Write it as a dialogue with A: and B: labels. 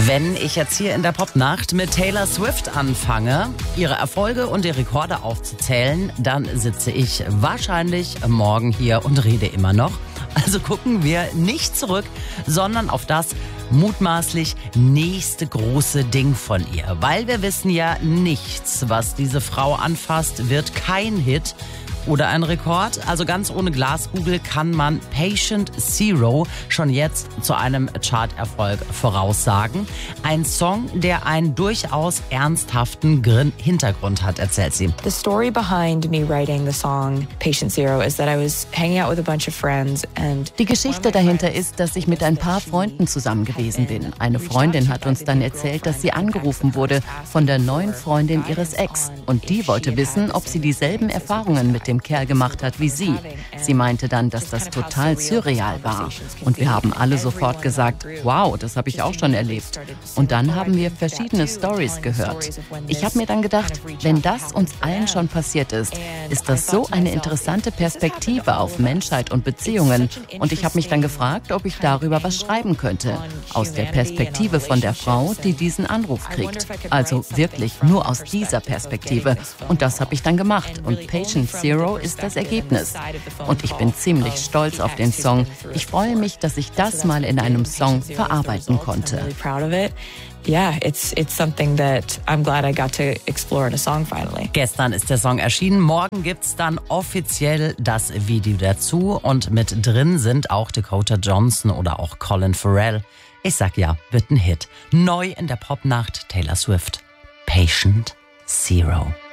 A: Wenn ich jetzt hier in der Popnacht mit Taylor Swift anfange, ihre Erfolge und die Rekorde aufzuzählen, dann sitze ich wahrscheinlich morgen hier und rede immer noch. Also gucken wir nicht zurück, sondern auf das mutmaßlich nächste große Ding von ihr. Weil wir wissen ja, nichts, was diese Frau anfasst, wird kein Hit oder ein Rekord. Also ganz ohne Glaskugel kann man Patient Zero schon jetzt zu einem Charterfolg voraussagen. Ein Song, der einen durchaus ernsthaften Hintergrund hat, erzählt sie.
B: The story behind me writing the song Patient Zero is that I was hanging out with a bunch of friends and
C: die Geschichte dahinter ist, dass ich mit ein paar Freunden zusammen gewesen bin. Eine Freundin hat uns dann erzählt, dass sie angerufen wurde von der neuen Freundin ihres Ex. Und die wollte wissen, ob sie dieselben Erfahrungen mit dem Kerl gemacht hat wie sie. Sie meinte dann, dass das total surreal war. Und wir haben alle sofort gesagt, wow, das habe ich auch schon erlebt. Und dann haben wir verschiedene Stories gehört. Ich habe mir dann gedacht, wenn das uns allen schon passiert ist, ist das so eine interessante Perspektive auf Menschheit und Beziehungen. Und ich habe mich dann gefragt, ob ich darüber was schreiben könnte. Aus der Perspektive von der Frau, die diesen Anruf kriegt. Also wirklich nur aus dieser Perspektive. Und das habe ich dann gemacht. Und Patient Zero ist das Ergebnis. Und ich bin ziemlich stolz auf den Song. Ich freue mich, dass ich das mal in einem Song verarbeiten konnte.
B: Yeah, it's something that I'm glad I got to explore in a song finally.
A: Gestern ist der Song erschienen. Morgen gibt's dann offiziell das Video dazu. Und mit drin sind auch Dakota Johnson oder auch Colin Farrell. Ich sag ja, wird ein Hit. Neu in der Popnacht Taylor Swift. Patient Zero.